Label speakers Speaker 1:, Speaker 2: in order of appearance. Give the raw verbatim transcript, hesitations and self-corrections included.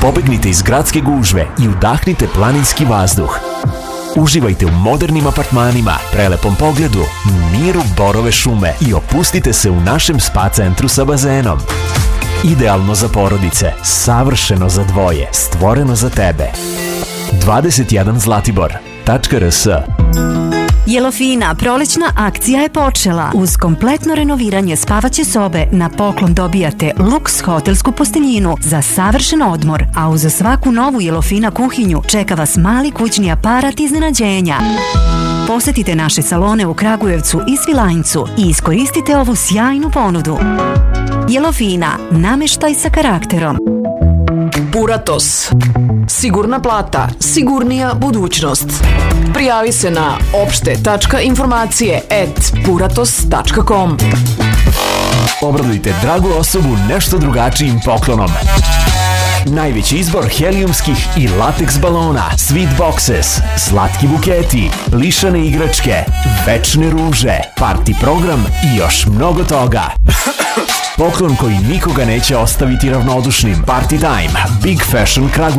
Speaker 1: Pobegnite iz gradske gužve i udahnite planinski vazduh. Uživajte u modernim apartmanima, prelepom pogledu, miru borove šume i opustite se u našem spa centru sa bazenom. Idealno za porodice, savršeno za dvoje, stvoreno za tebe. dvadeset jedan Zlatibor tačka r s.
Speaker 2: Jelofina prolećna akcija je počela. Uz kompletno renoviranje spavaće sobe na poklon dobijate luks hotelsku posteljinu za savršen odmor, a uz svaku novu Jelofina kuhinju čeka vas mali kućni aparat iznenađenja. Posetite naše salone u Kragujevcu i Svilajncu i iskoristite ovu sjajnu ponudu. Jelofina, nameštaj sa karakterom.
Speaker 3: Puratos. Sigurna plata, sigurnija budućnost. Prijavi se na opšte tačka informacije at puratos tačka com.
Speaker 1: Obradujte dragu osobu nešto drugačijim poklonom. Najveći izbor helijumskih i lateks balona, sweet boxes, slatki buketi, lišane igračke, večne ruže, party program i još mnogo toga. Poklon koji nikoga neće ostaviti ravnodušnim. Party time, Big Fashion Kragujevac.